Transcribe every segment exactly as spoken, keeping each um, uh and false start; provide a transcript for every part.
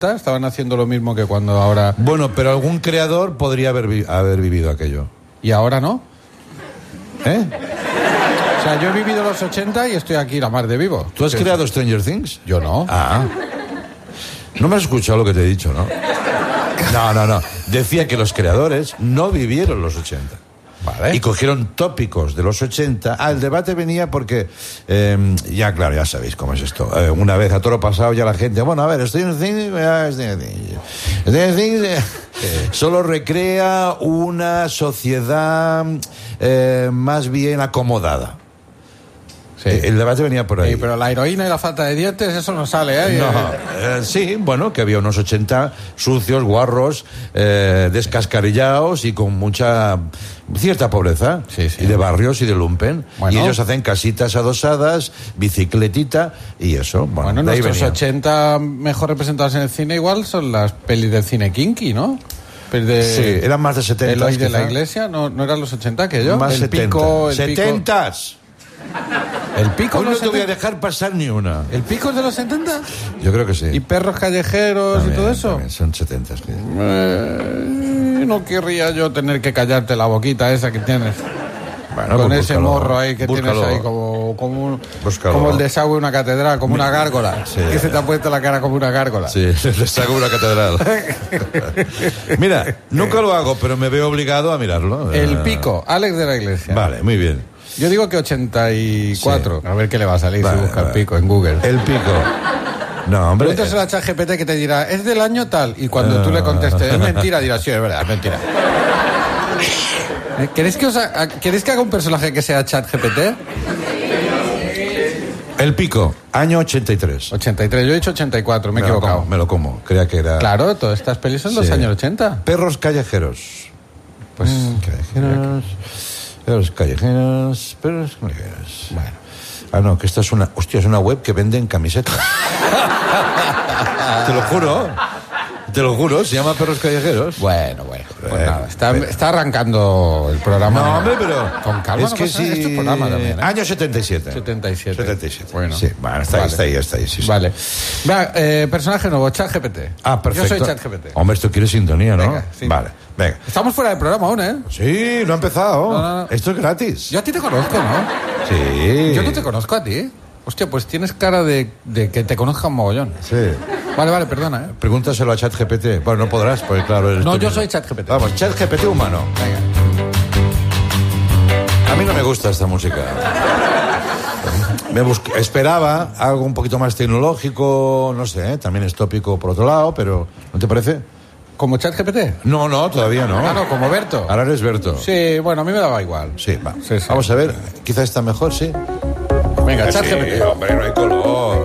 estaban haciendo lo mismo que cuando ahora... Bueno, pero algún creador podría haber, vi- haber vivido aquello. ¿Y ahora no? ¿Eh? O sea, yo he vivido los ochenta y estoy aquí la mar de vivo. ¿Tú has Sí. creado Stranger Things? Yo no. Ah. No me has escuchado lo que te he dicho, ¿no? No, no, no. Decía que los creadores no vivieron los ochenta. Vale. Y cogieron tópicos de los ochenta. Ah, el debate venía porque... eh, ya, claro, ya sabéis cómo es esto. Eh, una vez a toro pasado ya la gente... Bueno, a ver, Stranger Things... eh, Stranger Things, Stranger Things eh, solo recrea una sociedad eh, más bien acomodada. Sí. Eh, El debate venía por ahí. Sí, pero la heroína y la falta de dientes, eso no sale, ¿eh? No, eh, sí, bueno, que había unos ochenta sucios, guarros, eh, descascarillados y con mucha cierta pobreza. Sí, sí. Y de barrios y de lumpen. Bueno. Y ellos hacen casitas adosadas, bicicletita y eso. Bueno, Bueno, de ahí nuestros venía. ochenta mejor representados en el cine igual son las pelis del cine kinky, ¿no? Pelis de... Sí, eran más de setenta. Eloy de la Iglesia, ¿no, no eran los ochenta que yo? Más el setenta. pico, el pico... ¡Setentas! ¿El pico Hoy de no los te voy a setenta? dejar pasar ni una. ¿El pico es de los setenta? Yo creo que sí. ¿Y perros callejeros También, y todo eso? también son setentas. Eh, no querría yo tener que callarte la boquita esa que tienes. Bueno, Con pues ese búscalo, morro ahí que búscalo. tienes ahí como, como, un- Búscalo. como el desagüe de una catedral, como una gárgola. Sí. Que se te ha puesto la cara como una gárgola. Sí, les hago una catedral. Mira, nunca lo hago, pero me veo obligado a mirarlo. El Eh, pico, Alex de la Iglesia. Vale, muy bien. Yo digo que ochenta y cuatro. Sí. A ver qué le va a salir Vale, si busca vale. el pico en Google. El pico. No, hombre. Pregúntaselo a ChatGPT que te dirá, es del año tal. Y cuando tú le contestes, es mentira, dirá, sí, es verdad, es mentira. Eh, ¿Queréis que, os ha- ¿Queréis que haga un personaje que sea ChatGPT? El pico, año ochenta y tres. ochenta y tres, yo he dicho ochenta y cuatro, me he Me lo equivocado. como, me lo como. Creía que era... Claro, todas estas pelis son de los Sí. años ochenta. Perros callejeros. Pues, Callejeros. Perros callejeros. Perros callejeros. Bueno. Ah, no, que esta es una... Hostia, es una web que venden camisetas. Te lo juro. Te lo juro, se llama Perros callejeros. bueno, bueno. Pues Bueno, nada, está, bueno. está arrancando el programa. No, hombre, pero... Con calma, es no que pasa sí... nada, esto es programa también, ¿eh? Año setenta y siete. setenta y siete. setenta y siete. Bueno. Sí, bueno, está ahí, Vale. está ahí, está ahí. Sí, sí. Vale. Va, eh, personaje nuevo, ChatGPT. Ah, perfecto. Yo soy ChatGPT. Hombre, esto quiere sintonía, ¿no? Venga, sí. Vale, venga. Estamos fuera del programa aún, ¿eh? Sí, no ha empezado. No, no, no. Esto es gratis. Yo a ti te conozco, ¿no? Sí. Yo no te conozco a ti. Hostia, pues tienes cara de, de que te conozca un mogollón. Sí. Vale, vale, perdona, ¿eh? Pregúntaselo a ChatGPT. Bueno, no podrás, porque claro... eres No, tú yo mismo. soy ChatGPT. Vamos, ChatGPT humano. Venga. A mí no me gusta esta música. Me busc- esperaba algo un poquito más tecnológico, no sé, ¿eh? También es tópico por otro lado, pero ¿no te parece? ¿Como ChatGPT? No, no, todavía no. Ah, no, como Berto. Ahora eres Berto. Sí, bueno, a mí me daba igual. Sí, va. Sí, sí. Vamos a ver, quizá está mejor, sí. Venga, Sí, ChatGPT. hombre, no hay color.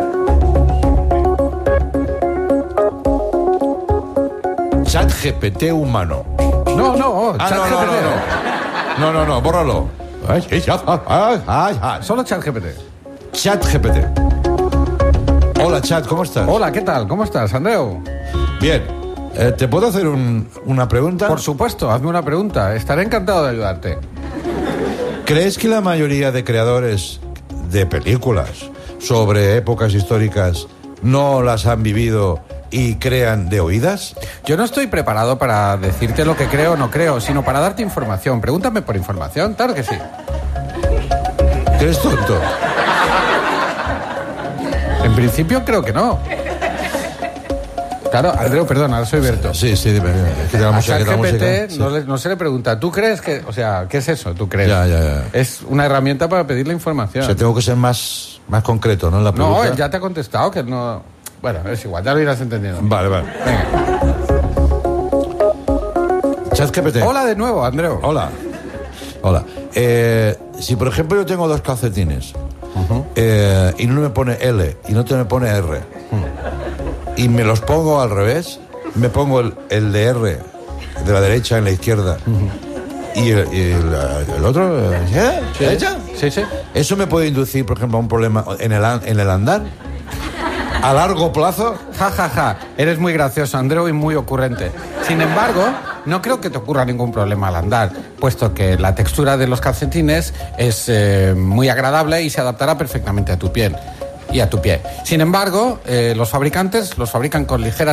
ChatGPT humano. No, no, Ah, no, ChatGPT. no, no, no. No, no, no, bórralo. Ay, ay, ay, ay, ay. Solo ChatGPT. ChatGPT. Hola, Chat, ¿cómo estás? Hola, ¿qué tal? ¿Cómo estás, Andreu? Bien. Eh, ¿Te puedo hacer un- una pregunta? Por supuesto, hazme una pregunta. Estaré encantado de ayudarte. ¿Crees que la mayoría de creadores de películas sobre épocas históricas no las han vivido y crean de oídas? Yo no estoy preparado para decirte lo que creo o no creo, sino para darte información. Pregúntame por información, claro que sí. ¿Que eres tonto? En principio creo que no. Claro, Andreu, perdona, ahora soy Berto. Sí, sí, dime. dime. Quita la A música, quita la música. ChatGPT Sí. no, le- no se le pregunta, ¿tú crees que...? O sea, ¿qué es eso? ¿Tú crees? Ya, ya, ya. Es una herramienta para pedir la información. O sea, tengo que ser más, más concreto, ¿no? En la No, pregunta. él ya te ha contestado que no... Bueno, es igual, ya lo irás entendiendo. Vale, vale. Venga. ChatGPT. Hola de nuevo, Andreu. Hola. Hola. Eh, si, por ejemplo, yo tengo dos calcetines eh, y uno me pone L y otro me pone R y me los pongo al revés, me pongo el, el de R de la derecha en la izquierda y, el, y el, el otro ¿eh? Sí, ¿Derecha? sí, sí. ¿Eso me puede inducir, por ejemplo, a un problema en el, an- en el andar? ¿A largo plazo? Ja, ja, ja. Eres muy gracioso, Andreu, y muy ocurrente. Sin embargo, no creo que te ocurra ningún problema al andar, puesto que la textura de los calcetines es eh, muy agradable y se adaptará perfectamente a tu piel. y a tu pie. Sin embargo, eh, los fabricantes los fabrican con ligeras